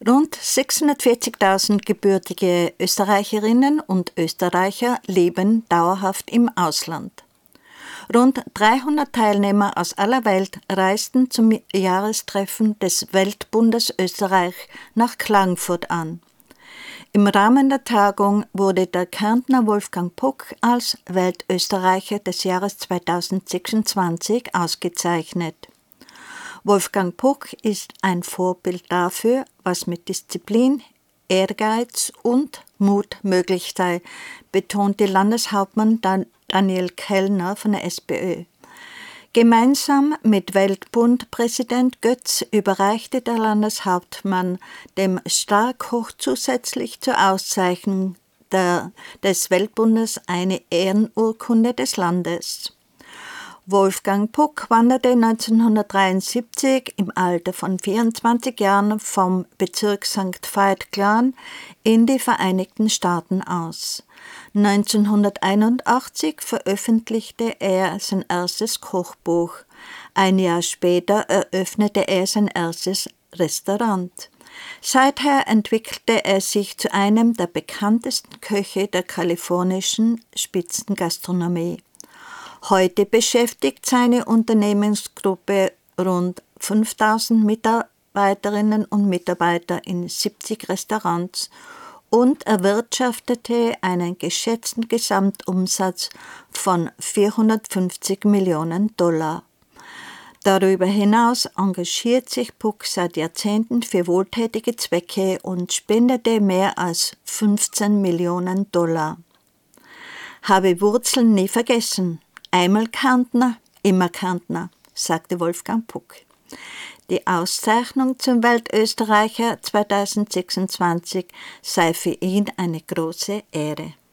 Rund 640.000 gebürtige Österreicherinnen und Österreicher leben dauerhaft im Ausland. Rund 300 Teilnehmer aus aller Welt reisten zum Jahrestreffen des Weltbundes Österreich nach Klagenfurt an. Im Rahmen der Tagung wurde der Kärntner Wolfgang Puck als Weltösterreicher des Jahres 2026 ausgezeichnet. Wolfgang Puck ist ein Vorbild dafür, was mit Disziplin, Ehrgeiz und Mut möglich sei, betonte Landeshauptmann Daniel Kellner von der SPÖ. Gemeinsam mit Weltbund-Präsident Götz überreichte der Landeshauptmann dem Stark-Hoch zusätzlich zur Auszeichnung des Weltbundes eine Ehrenurkunde des Landes. Wolfgang Puck wanderte 1973 im Alter von 24 Jahren vom Bezirk St. Veit-Glahn in die Vereinigten Staaten aus. 1981 veröffentlichte er sein erstes Kochbuch. Ein Jahr später eröffnete er sein erstes Restaurant. Seither entwickelte er sich zu einem der bekanntesten Köche der kalifornischen Spitzengastronomie. Heute beschäftigt seine Unternehmensgruppe rund 5.000 Mitarbeiterinnen und Mitarbeiter in 70 Restaurants und erwirtschaftete einen geschätzten Gesamtumsatz von $450 Millionen. Darüber hinaus engagiert sich Puck seit Jahrzehnten für wohltätige Zwecke und spendete mehr als $15 Millionen. Habe Wurzeln nie vergessen. Einmal Kärntner, immer Kärntner, sagte Wolfgang Puck. Die Auszeichnung zum Weltösterreicher 2026 sei für ihn eine große Ehre.